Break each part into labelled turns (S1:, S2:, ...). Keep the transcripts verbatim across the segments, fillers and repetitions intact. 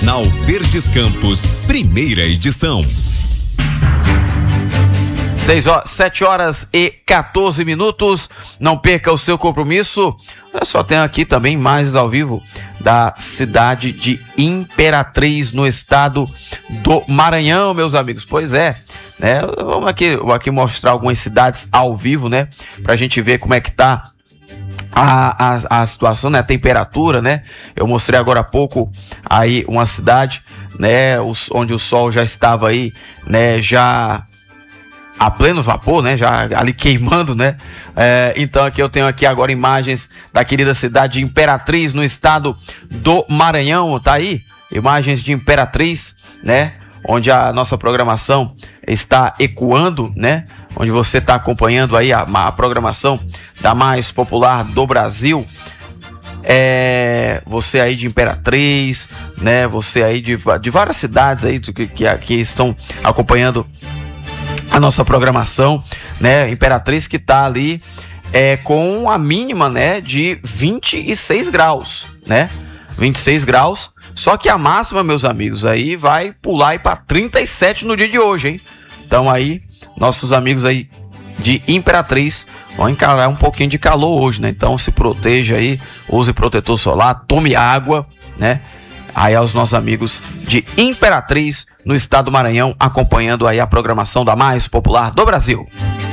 S1: Jornal Verdes Campos, primeira edição.
S2: Seis horas, sete horas e quatorze minutos. Não perca o seu compromisso. Eu só tenho aqui também imagens ao vivo da cidade de Imperatriz, no estado do Maranhão, meus amigos. Pois é, né? Vamos aqui, vou aqui mostrar algumas cidades ao vivo, né? Pra gente ver como é que tá a, a, a situação, né? A temperatura, né? Eu mostrei agora há pouco aí uma cidade, né? Os, onde o sol já estava aí, né? Já a pleno vapor, né? Já ali queimando, né? É, então aqui eu tenho aqui agora imagens da querida cidade de Imperatriz, no estado do Maranhão, tá aí? Imagens de Imperatriz, né? Onde a nossa programação está ecoando, né? Onde você está acompanhando aí a, a programação da mais popular do Brasil. É, você aí de Imperatriz, né? Você aí de, de várias cidades aí que, que, que estão acompanhando a nossa programação, né? Imperatriz que tá ali é, com a mínima, né, de vinte e seis graus, né? vinte e seis graus, só que a máxima, meus amigos, aí vai pular aí para trinta e sete no dia de hoje, hein? Então aí, nossos amigos aí de Imperatriz vão encarar um pouquinho de calor hoje, né? Então se proteja aí, use protetor solar, tome água, né? Aí aos nossos amigos de Imperatriz, no estado do Maranhão, acompanhando aí a programação da mais popular do Brasil.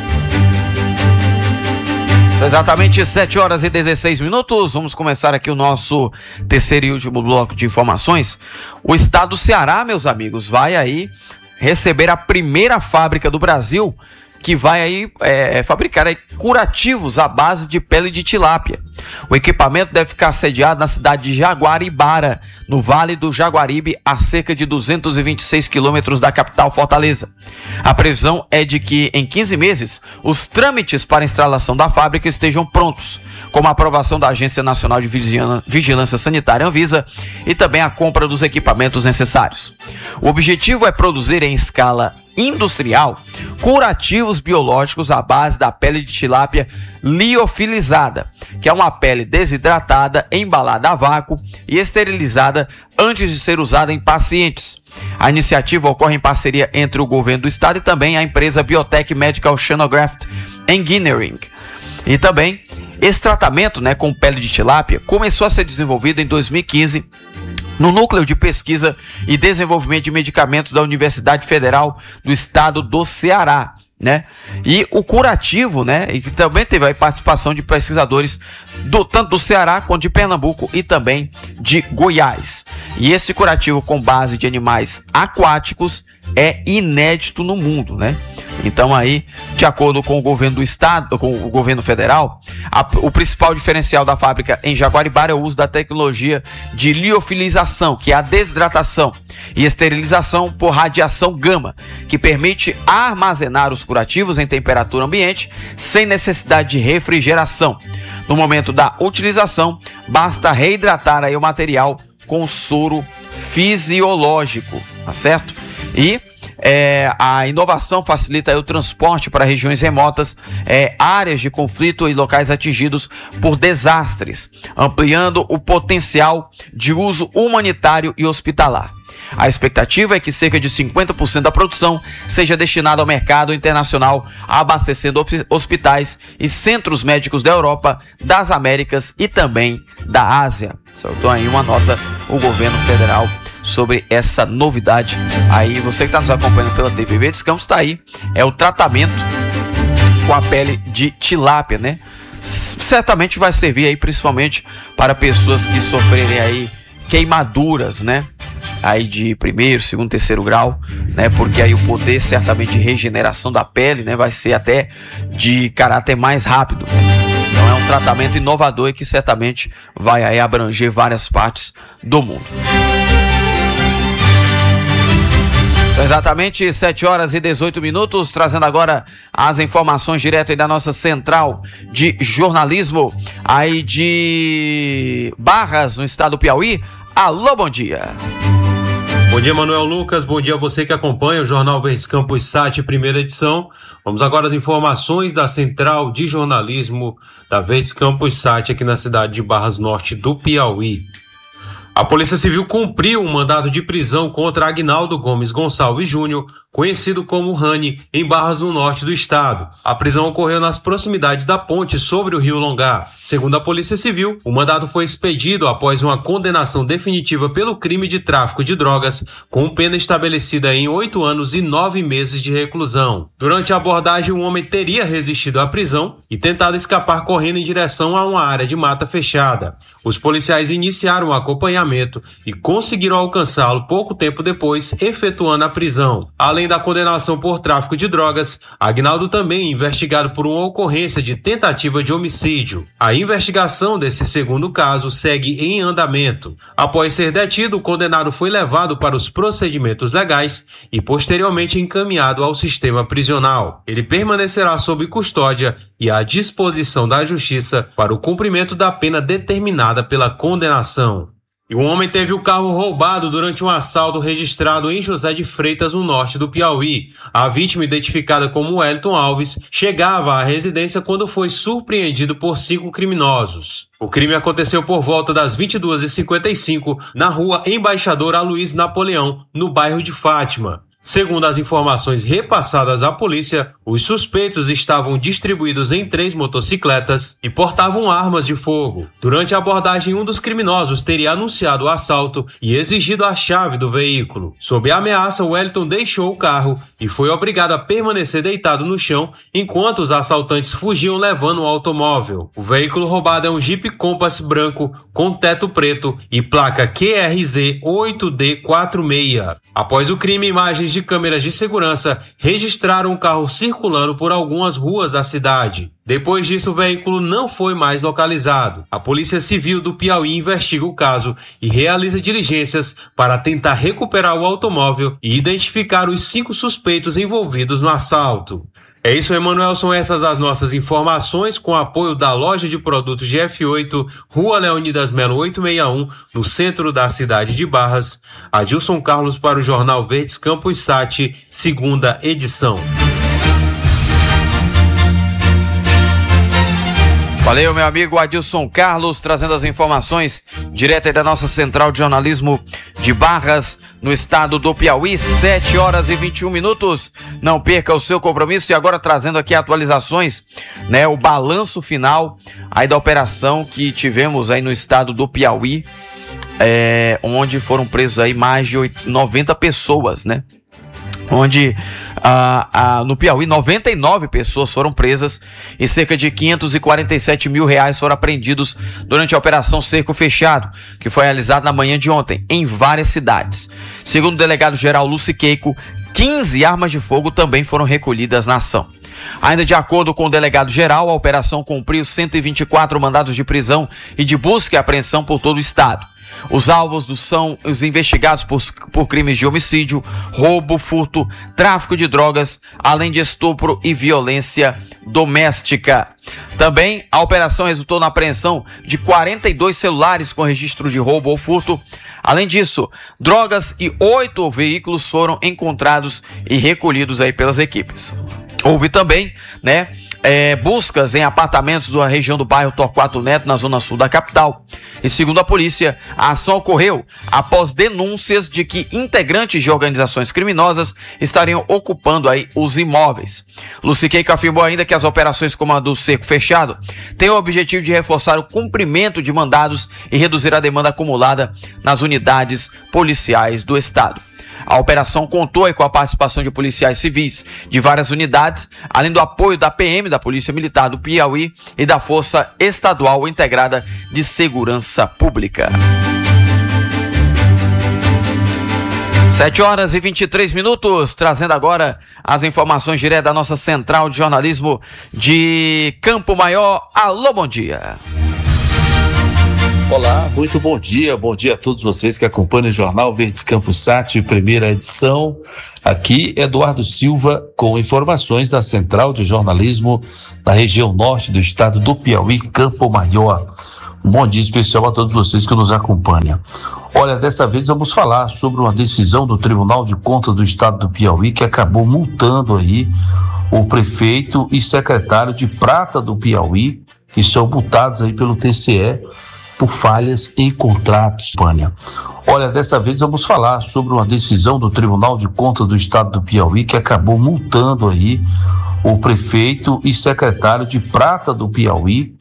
S2: São exatamente sete horas e dezesseis minutos. Vamos começar aqui o nosso terceiro e último bloco de informações. O estado do Ceará, meus amigos, vai aí receber a primeira fábrica do Brasil que vai aí é, fabricar aí curativos à base de pele de tilápia. O equipamento deve ficar sediado na cidade de Jaguaribara, no Vale do Jaguaribe, a cerca de duzentos e vinte e seis quilômetros da capital Fortaleza. A previsão é de que em quinze meses os trâmites para a instalação da fábrica estejam prontos, como a aprovação da Agência Nacional de Vigilância Sanitária Anvisa e também a compra dos equipamentos necessários. O objetivo é produzir em escala industrial curativos biológicos à base da pele de tilápia liofilizada, que é uma pele desidratada, embalada a vácuo e esterilizada antes de ser usada em pacientes. A iniciativa ocorre em parceria entre o governo do estado e também a empresa Biotech Medical Oceanographic Engineering. E também esse tratamento, né, com pele de tilápia começou a ser desenvolvido em dois mil e quinze no Núcleo de Pesquisa e Desenvolvimento de Medicamentos da Universidade Federal do Estado do Ceará, né? E o curativo, né, e que também teve a participação de pesquisadores do, tanto do Ceará quanto de Pernambuco e também de Goiás. E esse curativo com base de animais aquáticos é inédito no mundo, né? Então aí, de acordo com o governo do estado, com o governo federal, a, o principal diferencial da fábrica em Jaguaribara é o uso da tecnologia de liofilização, que é a desidratação e esterilização por radiação gama, que permite armazenar os curativos em temperatura ambiente sem necessidade de refrigeração. No momento da utilização, basta reidratar aí o material com soro fisiológico, tá certo? E É, a inovação facilita o transporte para regiões remotas, é, áreas de conflito e locais atingidos por desastres, ampliando o potencial de uso humanitário e hospitalar. A expectativa é que cerca de cinquenta por cento da produção seja destinada ao mercado internacional, abastecendo hospitais e centros médicos da Europa, das Américas e também da Ásia. Soltou aí uma nota o governo federal sobre essa novidade. Aí você que está nos acompanhando pela T V Verdes Campos, está aí, é o tratamento com a pele de tilápia, né? Certamente vai servir aí principalmente para pessoas que sofrerem aí queimaduras, né? Aí de primeiro, segundo, terceiro grau, né? Porque aí o poder certamente de regeneração da pele, né, vai ser até de caráter mais rápido, né? Então é um tratamento inovador e que certamente vai aí abranger várias partes do mundo. São exatamente sete horas e dezoito minutos, trazendo agora as informações direto aí da nossa central de jornalismo aí de Barras, no estado do Piauí. Alô, bom dia.
S3: Bom dia, Manuel Lucas. Bom dia a você que acompanha o Jornal Verdes Campos Sat, primeira edição. Vamos agora às informações da central de jornalismo da Verdes Campos Sat aqui na cidade de Barras Norte do Piauí. A Polícia Civil cumpriu um mandado de prisão contra Agnaldo Gomes Gonçalves Júnior, conhecido como Rani, em Barras, no norte do estado. A prisão ocorreu nas proximidades da ponte sobre o Rio Longar. Segundo a Polícia Civil, o mandado foi expedido após uma condenação definitiva pelo crime de tráfico de drogas, com pena estabelecida em oito anos e nove meses de reclusão. Durante a abordagem, o homem teria resistido à prisão e tentado escapar correndo em direção a uma área de mata fechada. Os policiais iniciaram o acompanhamento e conseguiram alcançá-lo pouco tempo depois, efetuando a prisão. Além da condenação por tráfico de drogas, Agnaldo também é investigado por uma ocorrência de tentativa de homicídio. A investigação desse segundo caso segue em andamento. Após ser detido, o condenado foi levado para os procedimentos legais e posteriormente encaminhado ao sistema prisional. Ele permanecerá sob custódia e à disposição da Justiça para o cumprimento da pena determinada pela condenação. E um homem teve o carro roubado durante um assalto registrado em José de Freitas, no norte do Piauí. A vítima, identificada como Wellington Alves, chegava à residência quando foi surpreendido por cinco criminosos. O crime aconteceu por volta das vinte e duas e cinquenta e cinco na rua Embaixador Aloysio Napoleão, no bairro de Fátima. Segundo as informações repassadas à polícia, os suspeitos estavam distribuídos em três motocicletas e portavam armas de fogo. Durante a abordagem, um dos criminosos teria anunciado o assalto e exigido a chave do veículo. Sob a ameaça, Wellington deixou o carro e foi obrigado a permanecer deitado no chão enquanto os assaltantes fugiam levando o automóvel. O veículo roubado é um Jeep Compass branco com teto preto e placa Q R Z oito D quarenta e seis. Após o crime, imagens de câmeras de segurança registraram o carro circulando por algumas ruas da cidade. Depois disso, o veículo não foi mais localizado. A Polícia Civil do Piauí investiga o caso e realiza diligências para tentar recuperar o automóvel e identificar os cinco suspeitos envolvidos no assalto. É isso, Emanuel, são essas as nossas informações, com apoio da loja de produtos de F oito, Rua Leonidas Melo oitocentos e sessenta e um, no centro da cidade de Barras. Adilson Carlos para o Jornal Verdes Campos Sat, segunda edição.
S2: Valeu, meu amigo Adilson Carlos, trazendo as informações direto aí da nossa central de jornalismo de Barras, no estado do Piauí, sete horas e vinte e um minutos. Não perca o seu compromisso. E agora trazendo aqui atualizações, né, o balanço final aí da operação que tivemos aí no estado do Piauí, é, onde foram presos aí mais de noventa pessoas, né? Onde ah, ah, no Piauí noventa e nove pessoas foram presas e cerca de quinhentos e quarenta e sete mil reais foram apreendidos durante a Operação Cerco Fechado, que foi realizada na manhã de ontem em várias cidades. Segundo o delegado-geral Luci Keiko, quinze armas de fogo também foram recolhidas na ação. Ainda de acordo com o delegado-geral, a operação cumpriu cento e vinte e quatro mandados de prisão e de busca e apreensão por todo o estado. Os alvos do, são os investigados por, por crimes de homicídio, roubo, furto, tráfico de drogas, além de estupro e violência doméstica. Também a operação resultou na apreensão de quarenta e dois celulares com registro de roubo ou furto. Além disso, drogas e oito veículos foram encontrados e recolhidos aí pelas equipes. Houve também, né, É, buscas em apartamentos da região do bairro Torquato Neto, na zona sul da capital. E segundo a polícia, a ação ocorreu após denúncias de que integrantes de organizações criminosas estariam ocupando aí os imóveis. Luci Keiko afirmou ainda que as operações como a do Cerco Fechado têm o objetivo de reforçar o cumprimento de mandados e reduzir a demanda acumulada nas unidades policiais do estado. A operação contou aí com a participação de policiais civis de várias unidades, além do apoio da P M, da Polícia Militar do Piauí, e da Força Estadual Integrada de Segurança Pública. sete horas e vinte e três minutos, trazendo agora as informações direto da nossa central de jornalismo de Campo Maior. Alô, bom dia.
S4: Olá, muito bom dia, bom dia a todos vocês que acompanham o Jornal Verdes Campos Sat, primeira edição. Aqui, Eduardo Silva, com informações da Central de Jornalismo da região norte do estado do Piauí, Campo Maior. Um bom dia especial a todos vocês que nos acompanham. Olha, dessa vez vamos falar sobre uma decisão do Tribunal de Contas do estado do Piauí que acabou multando aí o prefeito e secretário de Prata do Piauí, que são multados aí pelo T C E por falhas em contratos, Pânia. Olha, dessa vez vamos falar sobre uma decisão do Tribunal de Contas do Estado do Piauí que acabou multando aí o prefeito e secretário de Prata do Piauí